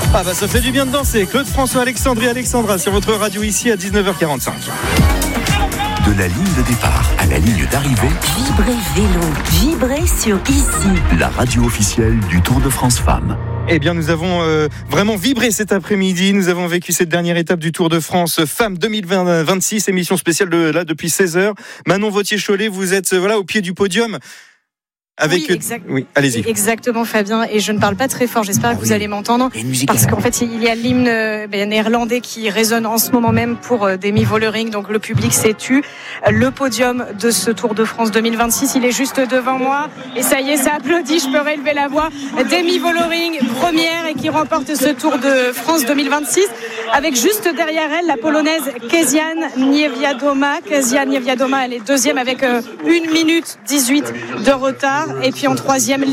Ah bah ça fait du bien de danser. Claude François, Alexandre et Alexandra sur votre radio ici à 19h45. De la ligne de départ à la ligne d'arrivée, Vibrez vélo, vibrez sur Ici. la radio officielle du Tour de France Femmes. Eh bien, nous avons vraiment vibré cet après-midi. Nous avons vécu cette dernière étape du Tour de France Femmes 2026, émission spéciale depuis 16h. Manon Vauthier-Cholet, vous êtes au pied du podium. Oui, allez-y. Exactement, Fabien. Et je ne parle pas très fort. J'espère que vous allez m'entendre. Parce qu'en fait, il y a l'hymne néerlandais qui résonne en ce moment même pour Demi Vollering. Donc, le public s'est tu. Le podium de ce Tour de France 2026, il est juste devant moi. Et ça y est, ça applaudit. Je peux relever la voix. Demi Vollering, première et qui remporte ce Tour de France 2026. Avec juste derrière elle, la Polonaise Kezia Niewiadoma. Kezia Niewiadoma, elle est deuxième avec 1 minute 18 de retard. Et puis en troisième,